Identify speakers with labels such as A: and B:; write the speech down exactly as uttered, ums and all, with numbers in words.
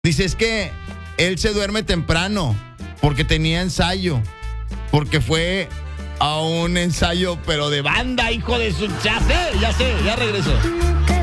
A: Dice, es que él se duerme temprano porque tenía ensayo, porque fue a un ensayo, pero de banda, hijo de su... Ya sé, ya sé, ya regreso.